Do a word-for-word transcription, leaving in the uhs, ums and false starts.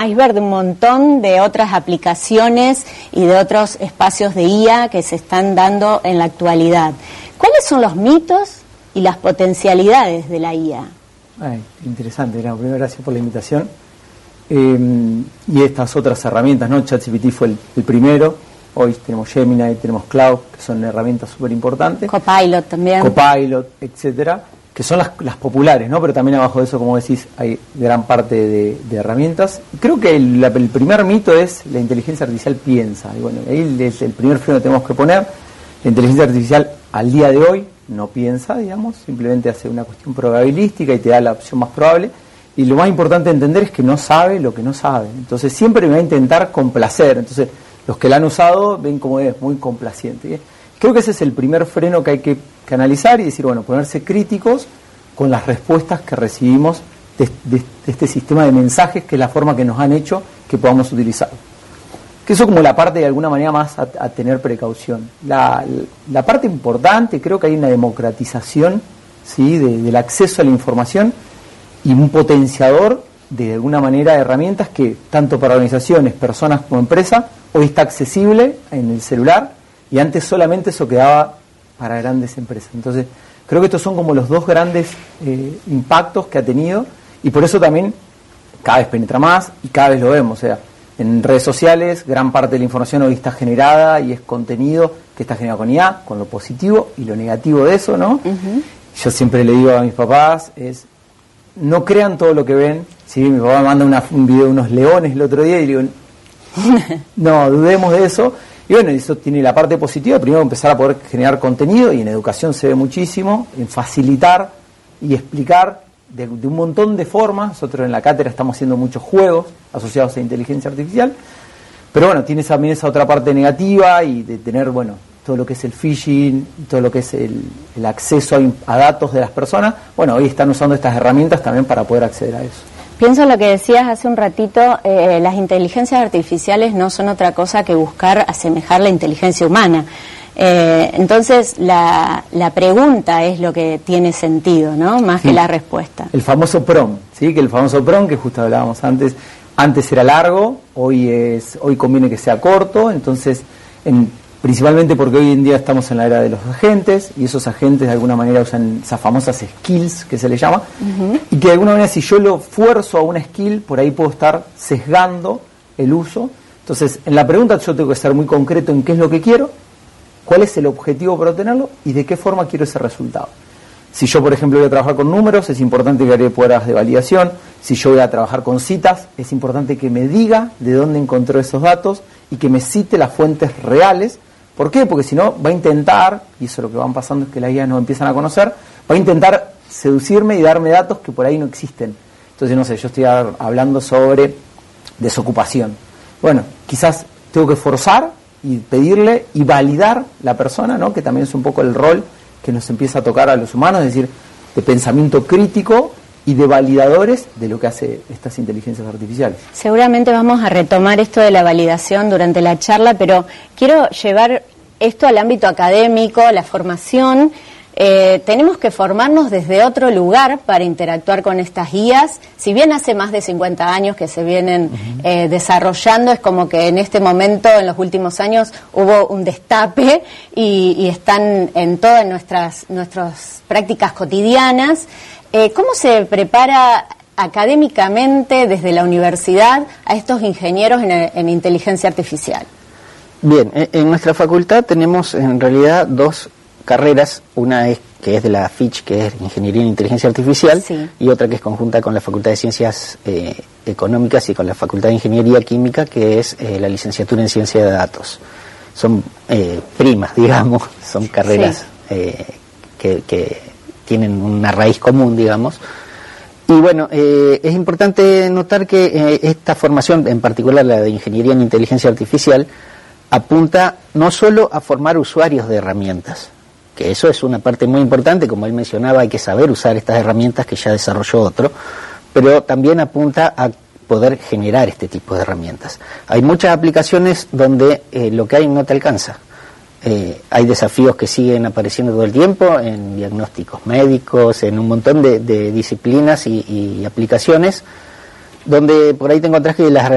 iceberg de un montón de otras aplicaciones y de otros espacios de I A que se están dando en la actualidad. ¿Cuáles son los mitos y las potencialidades de la I A? Ay, interesante, no, primero gracias por la invitación. Eh, y estas otras herramientas, ¿no? ChatGPT fue el, el primero, hoy tenemos Gemini, tenemos Cloud, que son herramientas súper importantes. Copilot también. Copilot, etcétera, que son las, las populares, ¿no? Pero también abajo de eso, como decís, hay gran parte de, de herramientas. Creo que el, la, el primer mito es la inteligencia artificial piensa, y bueno, ahí es el primer freno que tenemos que poner. La inteligencia artificial al día de hoy no piensa, digamos, simplemente hace una cuestión probabilística y te da la opción más probable. Y lo más importante de entender es que no sabe lo que no sabe. Entonces siempre me va a intentar complacer. Entonces los que la han usado ven como es muy complaciente. ¿eh? Creo que ese es el primer freno que hay que, que analizar y decir, bueno, ponerse críticos con las respuestas que recibimos de, de, de este sistema de mensajes, que es la forma que nos han hecho que podamos utilizar. Que eso como la parte de alguna manera más a, a tener precaución. La, la parte importante, creo que hay una democratización, ¿sí? de, del acceso a la información y un potenciador de alguna manera de herramientas que tanto para organizaciones, personas como empresas, hoy está accesible en el celular y antes solamente eso quedaba para grandes empresas. Entonces creo que estos son como los dos grandes eh, impactos que ha tenido y por eso también cada vez penetra más y cada vez lo vemos. O sea, en redes sociales gran parte de la información hoy está generada y es contenido que está generado con I A, con lo positivo y lo negativo de eso, ¿no? Uh-huh. Yo siempre le digo a mis papás es no crean todo lo que ven. ¿Sí? Mi papá me manda una, un video de unos leones el otro día y digo, no, dudemos de eso. Y bueno, eso tiene la parte positiva, primero empezar a poder generar contenido, y en educación se ve muchísimo, en facilitar y explicar de, de un montón de formas. Nosotros en la cátedra estamos haciendo muchos juegos asociados a inteligencia artificial, pero bueno, tiene también esa otra parte negativa y de tener, bueno, todo lo que es el phishing, todo lo que es el, el acceso a, a datos de las personas. Bueno, hoy están usando estas herramientas también para poder acceder a eso. Pienso en lo que decías hace un ratito, eh, las inteligencias artificiales no son otra cosa que buscar asemejar la inteligencia humana. Eh, entonces, la, la pregunta es lo que tiene sentido, ¿no? Más sí. que la respuesta. El famoso prompt, ¿sí? Que el famoso prompt, que justo hablábamos antes, antes era largo, hoy es hoy conviene que sea corto, entonces, en, principalmente porque hoy en día estamos en la era de los agentes, y esos agentes de alguna manera usan esas famosas skills que se le llama, uh-huh. y que de alguna manera si yo lo fuerzo a una skill, por ahí puedo estar sesgando el uso. Entonces, en la pregunta yo tengo que ser muy concreto en qué es lo que quiero, cuál es el objetivo para obtenerlo y de qué forma quiero ese resultado. Si yo, por ejemplo, voy a trabajar con números, es importante que haré pruebas de validación. Si yo voy a trabajar con citas, es importante que me diga de dónde encontró esos datos y que me cite las fuentes reales. ¿Por qué? Porque si no, va a intentar, y eso es lo que van pasando es que las guías nos empiezan a conocer, va a intentar seducirme y darme datos que por ahí no existen. Entonces, no sé, yo estoy hablando sobre desocupación. Bueno, quizás tengo que forzar y pedirle y validar la persona, ¿no? Que también es un poco el rol que nos empieza a tocar a los humanos, es decir, de pensamiento crítico y de validadores de lo que hace estas inteligencias artificiales. Seguramente vamos a retomar esto de la validación durante la charla, pero quiero llevar esto al ámbito académico, la formación. Eh, tenemos que formarnos desde otro lugar para interactuar con estas guías. Si bien hace más de cincuenta años que se vienen uh-huh. eh, desarrollando, es como que en este momento, en los últimos años, hubo un destape y, y están en todas nuestras, nuestras prácticas cotidianas. Eh, ¿Cómo se prepara académicamente desde la universidad a estos ingenieros en, en inteligencia artificial? Bien, en nuestra facultad tenemos en realidad dos carreras, una es que es de la F I C H, que es Ingeniería en Inteligencia Artificial, sí. y otra que es conjunta con la Facultad de Ciencias eh, Económicas y con la Facultad de Ingeniería Química, que es eh, la licenciatura en Ciencia de Datos. Son eh, primas, digamos, son carreras sí. eh, que, que tienen una raíz común, digamos. Y bueno, eh, es importante notar que eh, esta formación, en particular la de Ingeniería en Inteligencia Artificial, apunta no solo a formar usuarios de herramientas, que eso es una parte muy importante, como él mencionaba, hay que saber usar estas herramientas que ya desarrolló otro, pero también apunta a poder generar este tipo de herramientas. Hay muchas aplicaciones donde eh, lo que hay no te alcanza. Eh, hay desafíos que siguen apareciendo todo el tiempo en diagnósticos médicos, en un montón de, de disciplinas y, y aplicaciones, donde por ahí te encontrás que las